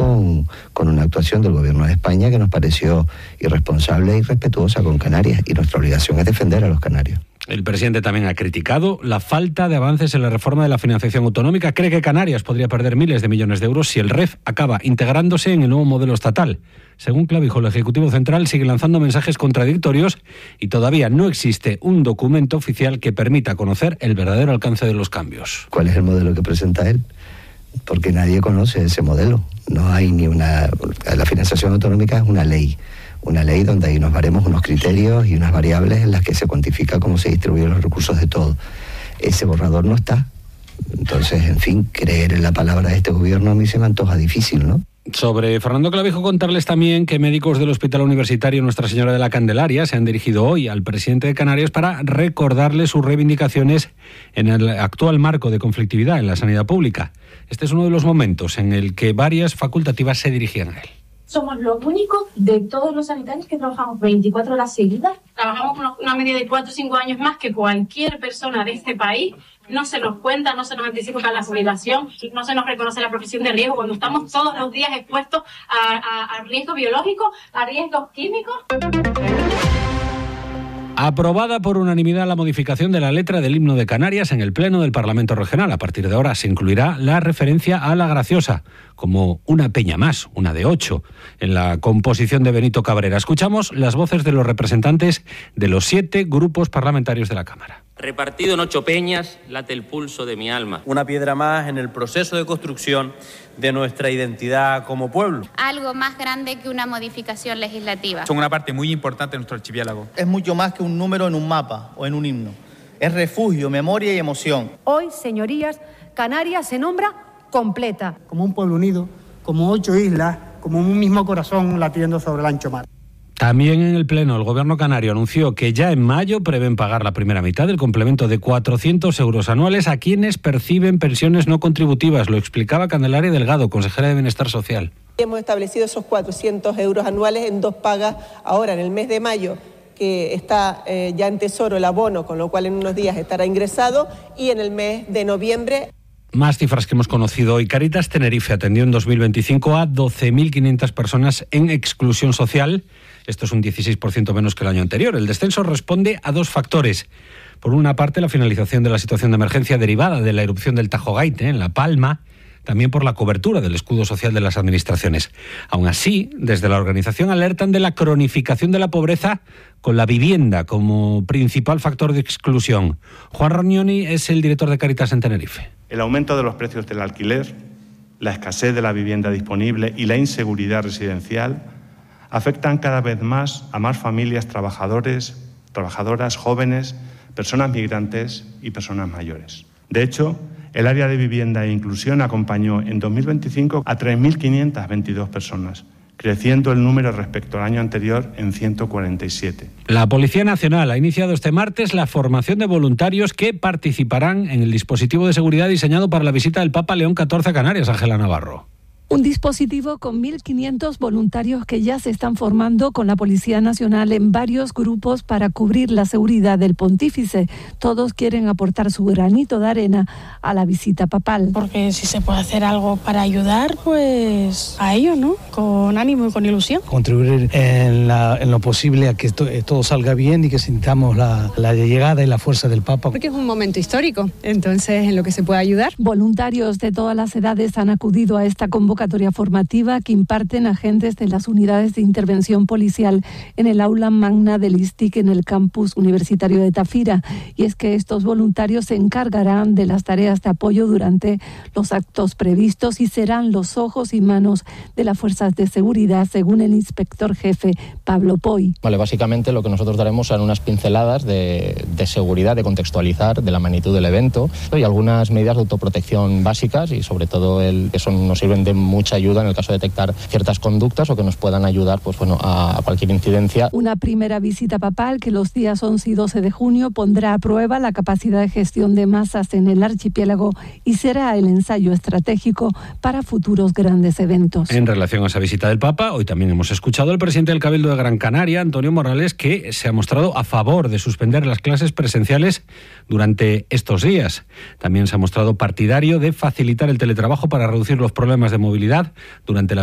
con una actuación del Gobierno de España que nos pareció irresponsable e irrespetuosa con Canarias, y nuestra obligación es defender a los canarios. El presidente también ha criticado la falta de avances en la reforma de la financiación autonómica. Cree que Canarias podría perder miles de millones de euros si el REF acaba integrándose en el nuevo modelo estatal. Según Clavijo, el Ejecutivo Central sigue lanzando mensajes contradictorios y todavía no existe un documento oficial que permita conocer el verdadero alcance de los cambios. ¿Cuál es el modelo que presenta él? Porque nadie conoce ese modelo. No hay ni una... La financiación autonómica es una ley donde hay unos baremos, unos criterios y unas variables en las que se cuantifica cómo se distribuyen los recursos de todo. Ese borrador no está. Entonces, en fin, creer en la palabra de este gobierno a mí se me antoja difícil, ¿no? Sobre Fernando Clavijo, contarles también que médicos del Hospital Universitario Nuestra Señora de la Candelaria se han dirigido hoy al presidente de Canarias para recordarle sus reivindicaciones en el actual marco de conflictividad en la sanidad pública. Este es uno de los momentos en el que varias facultativas se dirigían a él. Somos los únicos de todos los sanitarios que trabajamos 24 horas seguidas. Trabajamos una media de 4 o 5 años más que cualquier persona de este país. No se nos cuenta, no se nos anticipa la jubilación, no se nos reconoce la profesión de riesgo cuando estamos todos los días expuestos a riesgos biológicos, a riesgos químicos. Aprobada por unanimidad la modificación de la letra del himno de Canarias en el Pleno del Parlamento Regional. A partir de ahora se incluirá la referencia a La Graciosa, como una peña más, una de 8, en la composición de Benito Cabrera. Escuchamos las voces de los representantes de los 7 grupos parlamentarios de la Cámara. Repartido en 8 peñas, late el pulso de mi alma. Una piedra más en el proceso de construcción de nuestra identidad como pueblo. Algo más grande que una modificación legislativa. Son una parte muy importante de nuestro archipiélago. Es mucho más que un número en un mapa o en un himno. Es refugio, memoria y emoción. Hoy, señorías, Canarias se nombra completa. Como un pueblo unido, como 8 islas, como un mismo corazón latiendo sobre el ancho mar. También en el Pleno, el Gobierno canario anunció que ya en mayo prevén pagar la primera mitad del complemento de 400 euros anuales a quienes perciben pensiones no contributivas. Lo explicaba Candelaria Delgado, consejera de Bienestar Social. Hemos establecido esos 400 euros anuales en 2 pagas ahora en el mes de mayo, que está ya en Tesoro el abono, con lo cual en unos días estará ingresado, y en el mes de noviembre. Más cifras que hemos conocido hoy. Caritas Tenerife atendió en 2025 a 12.500 personas en exclusión social. Esto es un 16% menos que el año anterior. El descenso responde a 2 factores. Por una parte, la finalización de la situación de emergencia derivada de la erupción del Tajo Gaite en La Palma, también por la cobertura del escudo social de las administraciones. Aún así, desde la organización alertan de la cronificación de la pobreza con la vivienda como principal factor de exclusión. Juan Rognoni es el director de Caritas en Tenerife. El aumento de los precios del alquiler, la escasez de la vivienda disponible y la inseguridad residencial afectan cada vez más a más familias trabajadoras, jóvenes, personas migrantes y personas mayores. De hecho, el área de vivienda e inclusión acompañó en 2025 a 3.522 personas, creciendo el número respecto al año anterior en 147. La Policía Nacional ha iniciado este martes la formación de voluntarios que participarán en el dispositivo de seguridad diseñado para la visita del Papa León XIV a Canarias, Ángela Navarro. Un dispositivo con 1.500 voluntarios que ya se están formando con la Policía Nacional en varios grupos para cubrir la seguridad del pontífice. Todos quieren aportar su granito de arena a la visita papal. Porque si se puede hacer algo para ayudar, pues a ello, ¿no? Con ánimo y con ilusión. Contribuir en lo posible a que todo salga bien y que sintamos la llegada y la fuerza del Papa. Porque es un momento histórico, entonces en lo que se puede ayudar. Voluntarios de todas las edades han acudido a esta convocatoria formativa que imparten agentes de las unidades de intervención policial en el aula magna del ISTIC en el campus universitario de Tafira. Y es que estos voluntarios se encargarán de las tareas de apoyo durante los actos previstos y serán los ojos y manos de las fuerzas de seguridad, según el inspector jefe Pablo Poy. Vale, básicamente lo que nosotros daremos son unas pinceladas de seguridad, de contextualizar, de la magnitud del evento y algunas medidas de autoprotección básicas y sobre todo nos sirven de mucha ayuda en el caso de detectar ciertas conductas o que nos puedan ayudar a cualquier incidencia. Una primera visita papal que los días 11 y 12 de junio pondrá a prueba la capacidad de gestión de masas en el archipiélago y será el ensayo estratégico para futuros grandes eventos. En relación a esa visita del Papa, hoy también hemos escuchado al presidente del Cabildo de Gran Canaria, Antonio Morales, que se ha mostrado a favor de suspender las clases presenciales durante estos días. También se ha mostrado partidario de facilitar el teletrabajo para reducir los problemas de movilidad durante la